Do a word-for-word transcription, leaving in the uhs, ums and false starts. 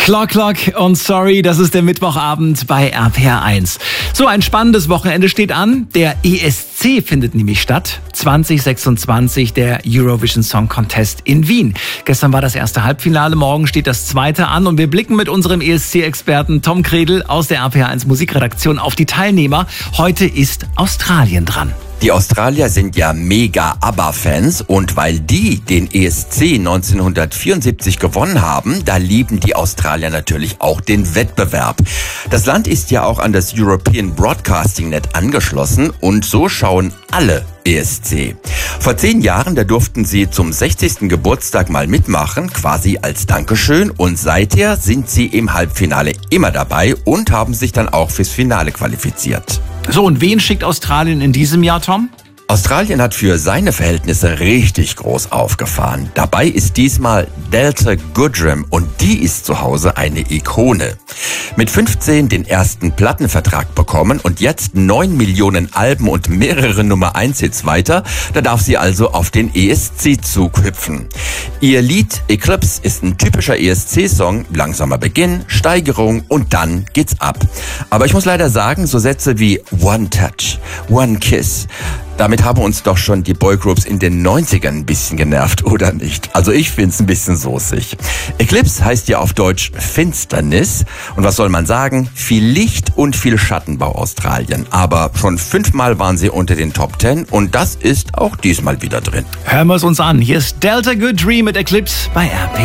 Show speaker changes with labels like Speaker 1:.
Speaker 1: Clock Clock und Sorry, das ist der Mittwochabend bei R P R eins. So, ein spannendes Wochenende steht an. Der E S C findet nämlich statt. zwanzig sechsundzwanzig, der Eurovision Song Contest in Wien. Gestern war das erste Halbfinale, morgen steht das zweite an und wir blicken mit unserem E S C-Experten Tom Kredel aus der R P R eins Musikredaktion auf die Teilnehmer. Heute ist Australien dran.
Speaker 2: Die Australier sind ja mega ABBA-Fans und weil die den E S C neunzehnhundertvierundsiebzig gewonnen haben, da lieben die Australier natürlich auch den Wettbewerb. Das Land ist ja auch an das European Broadcasting Net angeschlossen und so schauen alle E S C. Vor zehn Jahren, da durften sie zum sechzigsten Geburtstag mal mitmachen, quasi als Dankeschön, und seither sind sie im Halbfinale immer dabei und haben sich dann auch fürs Finale qualifiziert.
Speaker 1: So, und wen schickt Australien in diesem Jahr, Tom?
Speaker 2: Australien hat für seine Verhältnisse richtig groß aufgefahren. Dabei ist diesmal Delta Goodrem und die ist zu Hause eine Ikone. Mit fünfzehn den ersten Plattenvertrag bekommen und jetzt neun Millionen Alben und mehrere Nummer eins Hits weiter. Da darf sie also auf den E S C-Zug hüpfen. Ihr Lied Eclipse ist ein typischer E S C-Song, langsamer Beginn, Steigerung und dann geht's ab. Aber ich muss leider sagen, so Sätze wie One Touch, One Kiss, damit haben uns doch schon die Boygroups in den neunzigern ein bisschen genervt, oder nicht? Also ich find's ein bisschen soßig. Eclipse heißt ja auf Deutsch Finsternis. Und was soll man sagen? Viel Licht und viel Schattenbau Australien. Aber schon fünfmal waren sie unter den Top Ten und das ist auch diesmal wieder drin.
Speaker 1: Hören wir es uns an. Hier ist Delta Goodrem mit Eclipse bei R P R.